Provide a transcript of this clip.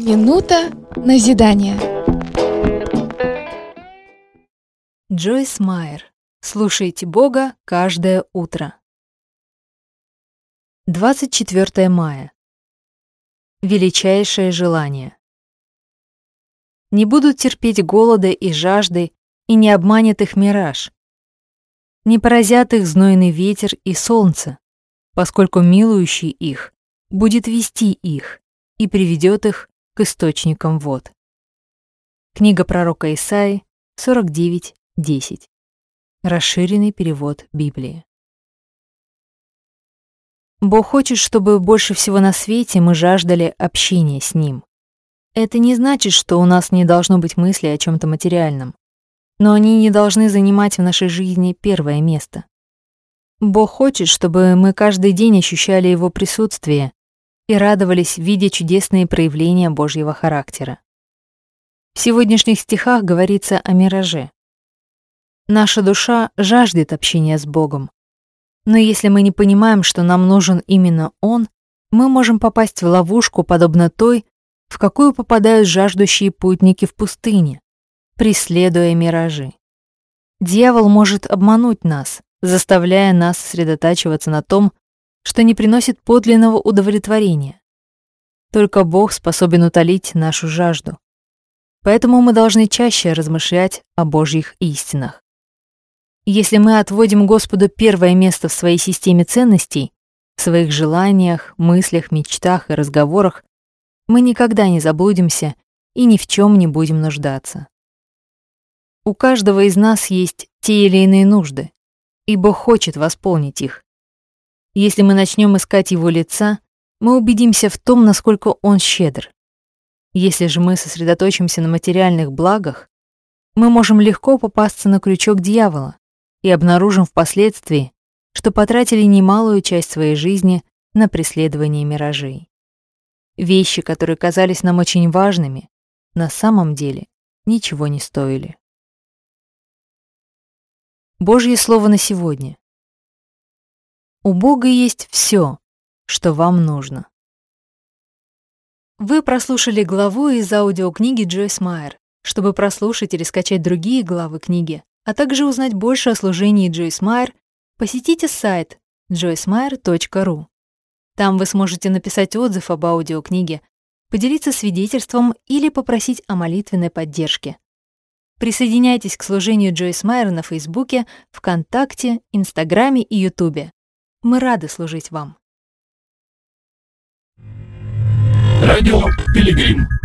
Минута назидания. Джойс Майер. Слушайте Бога каждое утро. 24 мая. Величайшее желание. Не будут терпеть голода и жажды, и не обманет их мираж. Не поразят их знойный ветер и солнце, поскольку милующий их будет вести их и приведет их к источникам вод. Книга пророка Исаии, 49:10. Расширенный перевод Библии. Бог хочет, чтобы больше всего на свете мы жаждали общения с Ним. Это не значит, что у нас не должно быть мыслей о чем-то материальном, но они не должны занимать в нашей жизни первое место. Бог хочет, чтобы мы каждый день ощущали Его присутствие и радовались, видя чудесные проявления Божьего характера. В сегодняшних стихах говорится о мираже. Наша душа жаждет общения с Богом, но если мы не понимаем, что нам нужен именно Он, мы можем попасть в ловушку, подобно той, в какую попадают жаждущие путники в пустыне, преследуя миражи. Дьявол может обмануть нас, заставляя нас сосредотачиваться на том, что не приносит подлинного удовлетворения. Только Бог способен утолить нашу жажду. Поэтому мы должны чаще размышлять о Божьих истинах. Если мы отводим Господу первое место в своей системе ценностей, в своих желаниях, мыслях, мечтах и разговорах, мы никогда не заблудимся и ни в чем не будем нуждаться. У каждого из нас есть те или иные нужды, и Бог хочет восполнить их. Если мы начнем искать Его лица, мы убедимся в том, насколько Он щедр. Если же мы сосредоточимся на материальных благах, мы можем легко попасться на крючок дьявола и обнаружим впоследствии, что потратили немалую часть своей жизни на преследование миражей. Вещи, которые казались нам очень важными, на самом деле ничего не стоили. Божье слово на сегодня. У Бога есть все, что вам нужно. Вы прослушали главу из аудиокниги Джойс Майер. Чтобы прослушать или скачать другие главы книги, а также узнать больше о служении Джойс Майер, посетите сайт joycemeyer.ru. Там вы сможете написать отзыв об аудиокниге, поделиться свидетельством или попросить о молитвенной поддержке. Присоединяйтесь к служению Джойс Майер на Фейсбуке, ВКонтакте, Инстаграме и Ютубе. Мы рады служить вам. Радио Пилигрим.